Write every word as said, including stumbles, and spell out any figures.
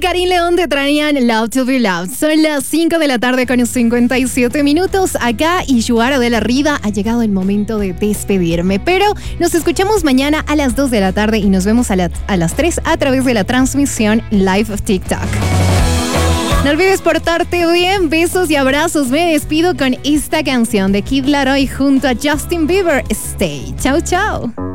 Karim León te traían Love to Be Loved. Son las cinco de la tarde con cincuenta y siete minutos acá y Yuara de la Riva. Ha llegado el momento de despedirme, pero nos escuchamos mañana a las dos de la tarde y nos vemos a, la, a las tres a través de la transmisión live of TikTok. No olvides portarte bien, besos y abrazos. Me despido con esta canción de Kid Laroi junto a Justin Bieber. Stay. Chau, chau.